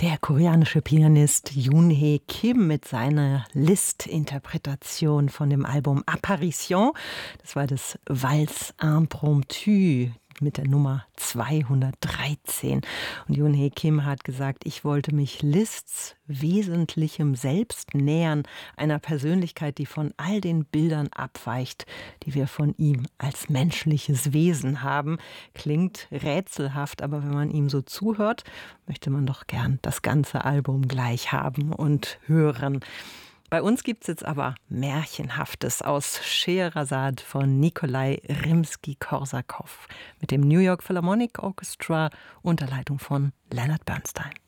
Der koreanische Pianist Yoon-Hee Kim mit seiner Liszt-Interpretation von dem Album Apparition. Das war das Valse Impromptu mit der Nummer 213. Und Yoon-Hee Kim hat gesagt, ich wollte mich Liszts wesentlichem Selbst nähern, einer Persönlichkeit, die von all den Bildern abweicht, die wir von ihm als menschliches Wesen haben. Klingt rätselhaft, aber wenn man ihm so zuhört, möchte man doch gern das ganze Album gleich haben und hören. Bei uns gibt es jetzt aber Märchenhaftes aus Scheherazade von Nikolai Rimski-Korsakow mit dem New York Philharmonic Orchestra unter Leitung von Leonard Bernstein.